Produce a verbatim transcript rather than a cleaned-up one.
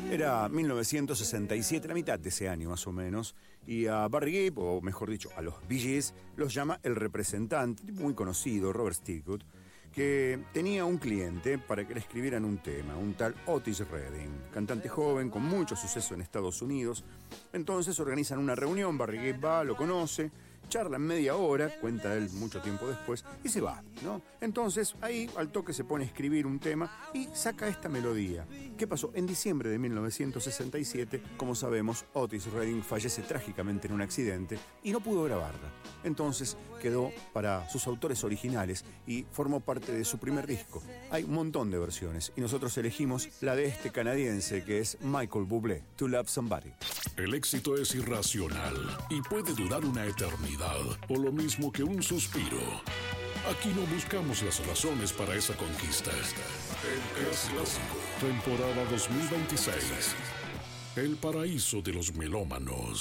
Era mil novecientos sesenta y siete, la mitad de ese año más o menos, y a Barry Gibb, o mejor dicho, a los Bee Gees, los llama el representante, tipo muy conocido, Robert Stigwood, que tenía un cliente para que le escribieran un tema, un tal Otis Redding, cantante joven con mucho suceso en Estados Unidos. Entonces organizan una reunión, Barry Gibb va, lo conoce, charlan media hora, cuenta él mucho tiempo después, y se va, ¿no? Entonces, ahí al toque se pone a escribir un tema y saca esta melodía. ¿Qué pasó? En diciembre de mil novecientos sesenta y siete, como sabemos, Otis Redding fallece trágicamente en un accidente y no pudo grabarla. Entonces, quedó para sus autores originales y formó parte de su primer disco. Hay un montón de versiones y nosotros elegimos la de este canadiense que es Michael Bublé, To Love Somebody. El éxito es irracional y puede durar una eternidad, o lo mismo que un suspiro. Aquí no buscamos las razones para esa conquista. El Clásico, temporada dos mil veintiséis. El paraíso de los melómanos.